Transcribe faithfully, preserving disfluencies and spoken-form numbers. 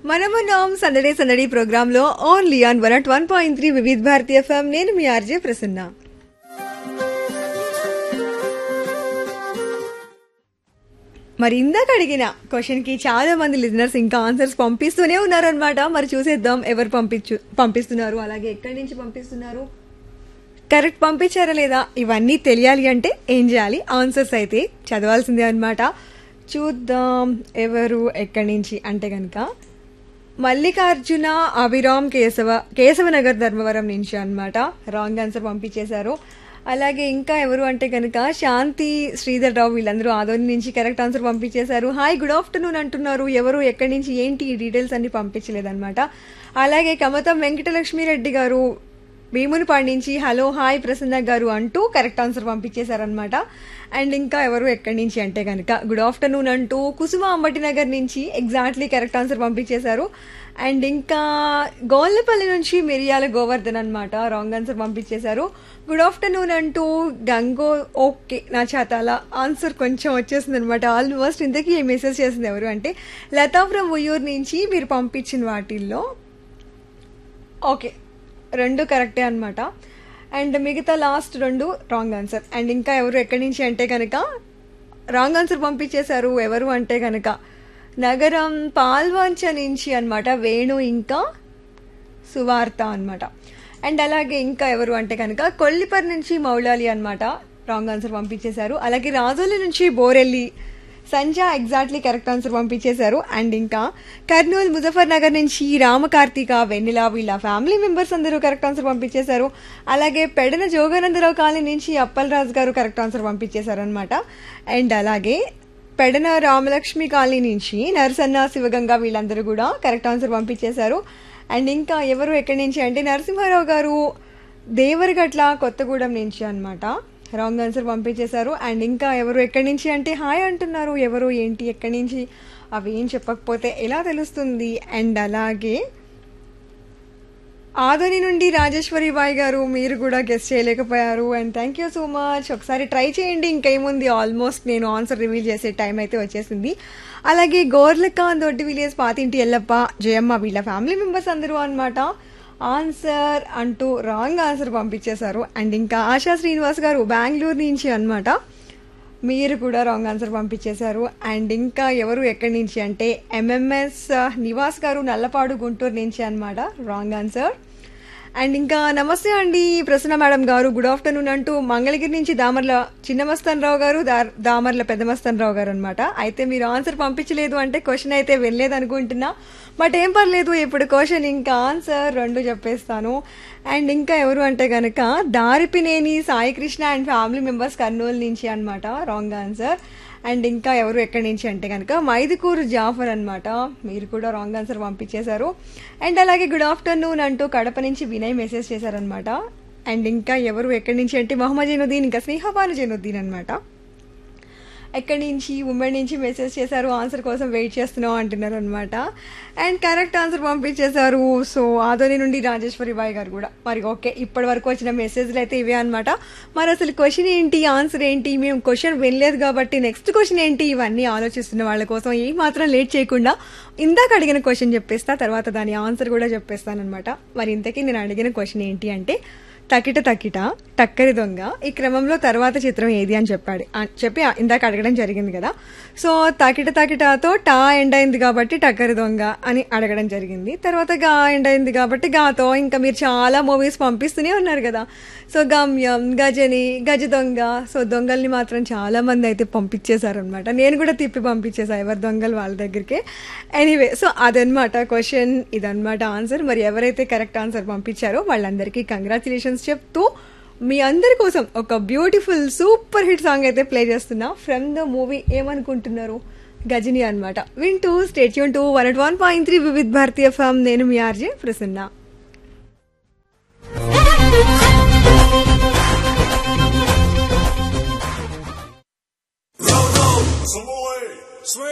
మనమున్నాం సందడే సందడి ప్రోగ్రామ్ లో only on one at one point three వివిధ భారతి ఎఫ్ఎం. నేను మీ ఆర్జే ప్రసన్న. మరి ఇందాక అడిగిన క్వశ్చన్ కి చాలా మంది లిజనర్స్ ఇంకా ఆన్సర్స్ పంపిస్తూనే ఉన్నారనమాట. మరి చూసేద్దాం ఎవరు పంపించు పంపిస్తున్నారు అలాగే ఎక్కడి నుంచి పంపిస్తున్నారు, కరెక్ట్ పంపించారా లేదా, ఇవన్నీ తెలియాలి అంటే ఏం చేయాలి, ఆన్సర్స్ అయితే చదవాల్సిందే అనమాట. చూద్దాం ఎవరు ఎక్కడి నుంచి అంటే కనుక మల్లికార్జున అభిరామ్ కేశవ కేశవనగర్ ధర్మవరం నుంచి అనమాట రాంగ్ ఆన్సర్ పంపించేశారు. అలాగే ఇంకా ఎవరు అంటే కనుక శాంతి శ్రీధర్ రావు, వీళ్ళందరూ ఆదోని నుంచి కరెక్ట్ ఆన్సర్ పంపించేశారు. హాయ్ గుడ్ ఆఫ్టర్నూన్ అంటున్నారు. ఎవరు ఎక్కడి నుంచి ఏంటి ఈ డీటెయిల్స్ అన్ని పంపించలేదన్నమాట. అలాగే కమతం వెంకటలక్ష్మిరెడ్డి గారు భీమునిపాడు నుంచి హలో హాయ్ ప్రసన్న గారు అంటూ కరెక్ట్ ఆన్సర్ పంపించేశారనమాట. అండ్ ఇంకా ఎవరు ఎక్కడి నుంచి అంటే కనుక గుడ్ ఆఫ్టర్నూన్ అంటూ కుసుమ అంబటి నగర్ నుంచి ఎగ్జాక్ట్లీ కరెక్ట్ ఆన్సర్ పంపించేశారు. అండ్ ఇంకా గోల్లపల్లి నుంచి మిరియాల గోవర్ధన్ అనమాట రాంగ్ ఆన్సర్ పంపించేశారు. గుడ్ ఆఫ్టర్నూన్ అంటూ గంగో ఓకే నా చేతాల ఆన్సర్ కొంచెం వచ్చేసింది అనమాట. ఆల్మోస్ట్ ఇంతకీ ఏ మెసేజ్ చేసింది ఎవరు అంటే లతా ఫ్రమ్ ఉయ్యూరు నుంచి మీరు పంపించిన వాటిల్లో ఓకే రెండు కరెక్టే అనమాట. అండ్ మిగతా లాస్ట్ రెండు రాంగ్ ఆన్సర్. అండ్ ఇంకా ఎవరు ఎక్కడి నుంచి అంటే కనుక రాంగ్ ఆన్సర్ పంపించేశారు. ఎవరు అంటే కనుక నగరం పాల్వంచ నుంచి అనమాట వేణు ఇంకా సువార్త అనమాట. అండ్ అలాగే ఇంకా ఎవరు అంటే కనుక కొల్లిపర్ నుంచి మౌలాలి అనమాట రాంగ్ ఆన్సర్ పంపించేశారు. అలాగే రాజోలి నుంచి బోరెల్లి సంజా ఎగ్జాక్ట్లీ కరెక్ట్ ఆన్సర్ పంపించేశారు. అండ్ ఇంకా కర్నూలు ముజఫర్ నగర్ నుంచి రామకార్తిక వెన్నెల వీళ్ళ ఫ్యామిలీ మెంబర్స్ అందరూ కరెక్ట్ ఆన్సర్ పంపించేశారు. అలాగే పెడన జోగానందరావు కాలనీ నుంచి అప్పలరాజు గారు కరెక్ట్ ఆన్సర్ పంపించేశారు అనమాట. అండ్ అలాగే పెడన రామలక్ష్మి కాలనీ నుంచి నరసన్న శివగంగా వీళ్ళందరూ కూడా కరెక్ట్ ఆన్సర్ పంపించేశారు. అండ్ ఇంకా ఎవరు ఎక్కడి నుంచి అంటే నరసింహారావు గారు దేవరగట్ల కొత్తగూడెం నుంచి అనమాట రాంగ్ ఆన్సర్ పంపించేశారు. అండ్ ఇంకా ఎవరు ఎక్కడి నుంచి అంటే హాయ్ అంటున్నారు. ఎవరు ఏంటి ఎక్కడి నుంచి అవి ఏం చెప్పకపోతే ఎలా తెలుస్తుంది. అండ్ అలాగే ఆదోని నుండి రాజేశ్వరి బాయ్ గారు మీరు కూడా గెస్ట్ చేయలేకపోయారు. And thank you so much. ఒకసారి ట్రై చేయండి. ఇంకేముంది ఆల్మోస్ట్ నేను ఆన్సర్ రివీల్ చేసే టైం అయితే వచ్చేసింది. అలాగే గోర్లకాన్ దొడ్డి విలేజ్ పాతింటి ఎల్లప్ప జయమ్మ వీళ్ళ ఫ్యామిలీ మెంబర్స్ అందరూ అనమాట ఆన్సర్ అంటూ రాంగ్ ఆన్సర్ పంపించేశారు. అండ్ ఇంకా ఆశా శ్రీనివాస్ గారు బెంగళూరు నుంచి అనమాట మీరు కూడా రాంగ్ ఆన్సర్ పంపించేశారు. అండ్ ఇంకా ఎవరు ఎక్కడి నుంచి అంటే ఎంఎంఎస్ నివాస్ గారు నల్లపాడు గుంటూరు నుంచి అనమాట రాంగ్ ఆన్సర్. అండ్ ఇంకా నమస్తే అండి ప్రసన్న మేడం గారు గుడ్ ఆఫ్టర్నూన్ అంటూ మంగళగిరి నుంచి దామర్ల చిన్నమస్తన్ రావు గారు దామర్ల పెద్దమస్తన్ రావు గారు అనమాట. అయితే మీరు ఆన్సర్ పంపించలేదు అంటే క్వశ్చన్ అయితే వెళ్ళలేదు అనుకుంటున్నా. బట్ ఏం పర్లేదు, ఇప్పుడు క్వశ్చన్ ఇంకా ఆన్సర్ రెండు చెప్పేస్తాను. అండ్ ఇంకా ఎవరు అంటే కనుక Daripineni Sai Krishna and family members Kurnool నుంచి అనమాట రాంగ్ ఆన్సర్. అండ్ ఇంకా ఎవరు ఎక్కడి నుంచి అంటే కనుక మైదుకూరు జాఫర్ అనమాట మీరు కూడా రాంగ్ ఆన్సర్ పంపించేశారు. అండ్ అలాగే గుడ్ ఆఫ్టర్నూన్ అంటూ కడప నుంచి వినయ్ మెసేజ్ చేశారనమాట. అండ్ ఇంకా ఎవరు ఎక్కడి నుంచి అంటే మొహమ్మద్ జైనుద్దీన్ ఇంకా స్నేహపాలు జైనుద్దీన్ అనమాట ఎక్కడి నుంచి ఉమ్మడి నుంచి మెసేజ్ చేశారు. ఆన్సర్ కోసం వెయిట్ చేస్తున్నాం అంటున్నారు అనమాట. అండ్ కరెక్ట్ ఆన్సర్ పంపించేశారు. సో ఆదోని నుండి రాజేశ్వరి బాయ్ గారు కూడా మరి ఓకే ఇప్పటి వరకు వచ్చిన మెసేజ్లు అయితే ఇవే అనమాట. మరి అసలు క్వశ్చన్ ఏంటి, ఆన్సర్ ఏంటి, మేము క్వశ్చన్ వినలేదు కాబట్టి నెక్స్ట్ క్వశ్చన్ ఏంటి, ఇవన్నీ ఆలోచిస్తున్న వాళ్ళ కోసం ఏ మాత్రం లేట్ చేయకుండా ఇందాక అడిగిన క్వశ్చన్ చెప్పేస్తా, తర్వాత దాని ఆన్సర్ కూడా చెప్పేస్తానమాట. మరి ఇంతకీ నేను అడిగిన క్వశ్చన్ ఏంటి అంటే తకిట తకిట టక్కరి దొంగ ఈ క్రమంలో తర్వాత చిత్రం ఏది అని చెప్పాడు చెప్పి ఇందాక అడగడం జరిగింది కదా. సో తకిట తకిటతో టా ఎండ్ అయింది కాబట్టి టక్కరి దొంగ అని అడగడం జరిగింది. తర్వాత గా ఎండ్ అయింది కాబట్టి గాతో ఇంకా మీరు చాలా మూవీస్ పంపిస్తూనే ఉన్నారు కదా. సో గమ్యం, గజని, గజ దొంగ, సో దొంగల్ని మాత్రం చాలా మంది అయితే పంపించేశారనమాట. నేను కూడా తిప్పి పంపించేసా ఎవరి దొంగలు వాళ్ళ దగ్గరికి. ఎనీవే సో అదనమాట క్వశ్చన్, ఇదనమాట ఆన్సర్. మరి ఎవరైతే కరెక్ట్ ఆన్సర్ పంపించారో వాళ్ళందరికీ కంగ్రాచులేషన్స్ చెప్తూ మీ అందరి కోసం ఒక బ్యూటిఫుల్ సూపర్ హిట్ సాంగ్ అయితే ప్లే చేస్తున్నా ఫ్రమ్ ద మూవీ ఏమనుకుంటున్నారు గజని అనమాట. వింటూ stay tune to one at one point three వివిధ భారతీయ ఎఫ్ఎం. నేను మీ ఆర్జే ప్రసన్న. Some more